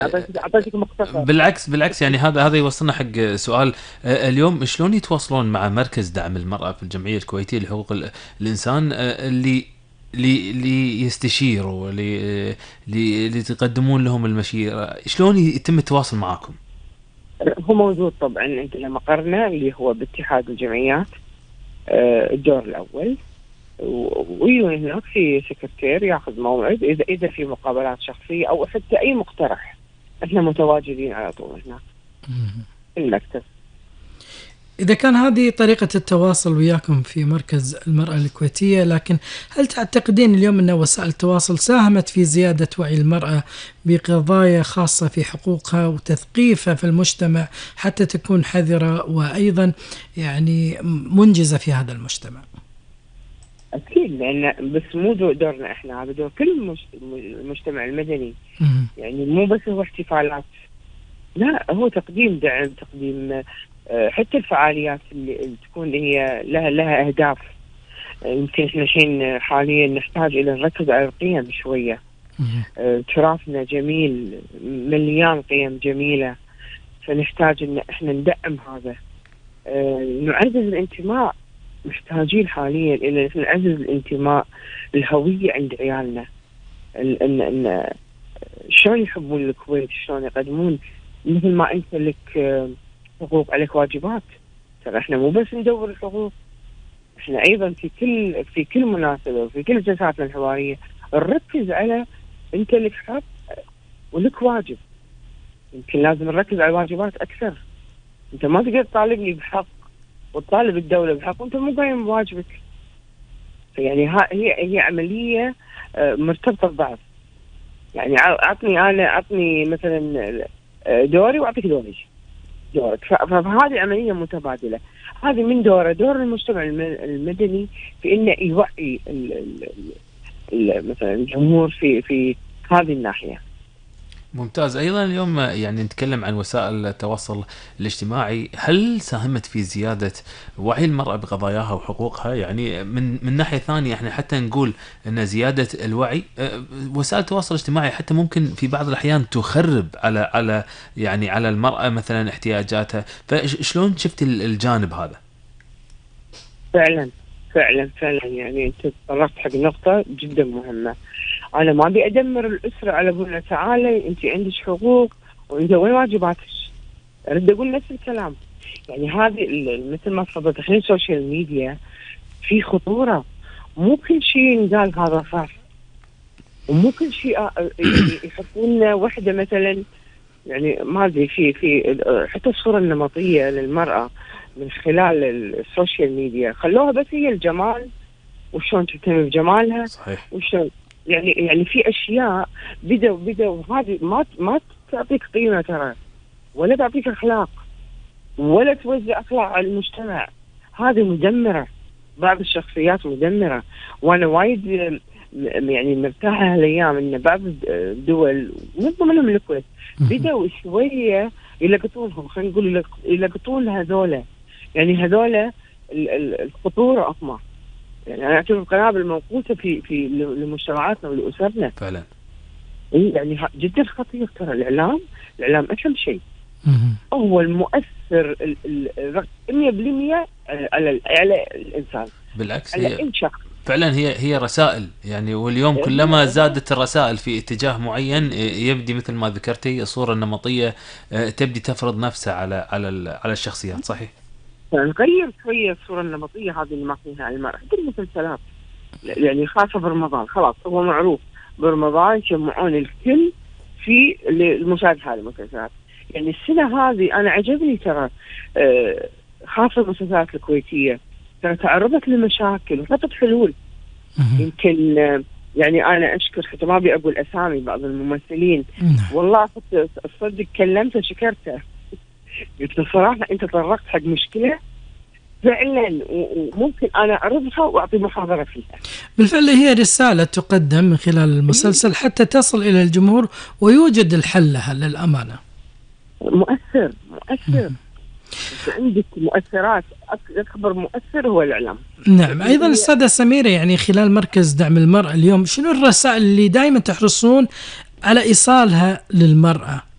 اعطيتك مختصر. بالعكس يعني هذا يوصلنا حق سؤال اليوم، شلون يتواصلون مع مركز دعم المرأة في الجمعية الكويتية لحقوق الإنسان اللي يستشيروا اللي تقدمون لهم المشيرة، شلون يتم التواصل معاكم؟ هو موجود طبعا عندنا مقرنا اللي هو باتحاد الجمعيات الدور الاول، ويجون هناك في سكرتير ياخذ موعد اذا في مقابلات شخصيه او حتى اي مقترح، احنا متواجدين على طول هناك في المكتب. إذا كان هذه طريقة التواصل وياكم في مركز المرأة الكويتية، لكن هل تعتقدين اليوم أن وسائل التواصل ساهمت في زيادة وعي المرأة بقضايا خاصة في حقوقها وتثقيفها في المجتمع حتى تكون حذرة وأيضا يعني منجزة في هذا المجتمع؟ اكيد، لان بس مو دورنا احنا، هذا دور كل المجتمع المدني. يعني مو بس هو احتفالات، لا، هو تقديم دعم، تقديم حتى الفعاليات اللي تكون هي لها أهداف. يمكن احنا الحين حاليا نحتاج إلى نركز على القيم شوية. تراثنا جميل، مليان قيم جميلة، فنحتاج إن احنا ندعم هذا. نعزز الانتماء، محتاجين حاليا إلى نعزز الانتماء، الهوية عند عيالنا. إن شلون يحبون الكويت، شلون يقدمون، مثل ما أنت لك حقوق عليك واجبات. ترى احنا مو بس ندور الحقوق، احنا ايضا في كل مناسبه وفي كل جلساتنا الحواريه نركز على انت لك حق ولك واجب. يمكن لازم نركز على الواجبات اكثر. انت ما تقدر تطالبني بحق وتطالب الدوله بحق وانت مو قايم بواجبك. يعني هي عمليه مرتبطه ببعض. يعني اعطني مثلا دوري واعطيك دورك. فهذه عملية متبادلة. هذه من دور المجتمع المدني في إنه يوعي مثلا الجمهور في هذه الناحية. ممتاز. أيضا اليوم يعني نتكلم عن وسائل التواصل الاجتماعي، هل ساهمت في زيادة وعي المرأة بقضاياها وحقوقها؟ يعني من ناحية ثانية احنا حتى نقول أن زيادة الوعي، وسائل التواصل الاجتماعي حتى ممكن في بعض الأحيان تخرب على يعني على المرأة مثلا احتياجاتها، فشلون شفت الجانب هذا؟ فعلا يعني انت طرقت حق نقطة جدا مهمة. انا ما ابي ادمر الاسرة على قولنا تعالي انت عندك حقوق وانت وين واجباتك. اريد اقول نفس الكلام. يعني هذه مثل ما تفضلت الحين السوشيال ميديا في خطورة. مو كل شيء ينقال هذا صح، ومو كل شيء يحطون وحدة مثلا، يعني ما ادري في حتى الصورة النمطية للمرأة من خلال السوشيال ميديا خلوها بس هي الجمال وشون تهتم بجمالها. صحيح. وشون يعني في اشياء بدأوا هذه ما تعطيك قيمة ترى، ولا تعطيك اخلاق، ولا توزع اخلاق على المجتمع. هذه مدمرة، بعض الشخصيات مدمرة. وانا وايد يعني مرتاحة هالايام ان بعض الدول من ضمنهم الكويت بدأوا شوية يلقطونهم، خلينا نقول يلقطون هذولا. يعني هذولا الخطورة أقمى. يعني أنا أعتبر قنابل موقوتة في لمجتمعاتنا ولأسرنا. فعلا. يعني جدا خطير. ترى الإعلام أهم شيء. هو المؤثر 100% على الإنسان. بالعكس، على أي شخص. فعلا هي رسائل يعني. واليوم كلما زادت الرسائل في اتجاه معين يبدي مثل ما ذكرتي الصورة النمطية تبدي تفرض نفسها على الشخصيات. صحيح. نغير شوية الصورة النمطية هذه اللي ماخذينها على المرأة في المسلسلات. يعني خاصة برمضان، خلاص هو معروف برمضان يجمعون الكل في المشاهدة هذه المسلسلات. يعني السنة هذه أنا عجبني ترى، خاصة المسلسلات الكويتية ترى تعرضت لمشاكل وحطت حلول. يمكن يعني أنا أشكر، حتى ما أبي أقول أسامي بعض الممثلين، والله حتى أصدق كلمته شكرته، قلت الصراحة أنت طرقت حق مشكلة فعلا وممكن أنا أعرضها وأعطي محاضرة فيها. بالفعل هي رسالة تقدم من خلال المسلسل حتى تصل إلى الجمهور ويوجد الحل لها للأمانة. مؤثر. عندك مؤثرات، أكبر مؤثر هو الإعلام. نعم. أيضا أستاذة سميرة، يعني خلال مركز دعم المرأة اليوم شنو الرسائل اللي دائما تحرصون على إيصالها للمرأة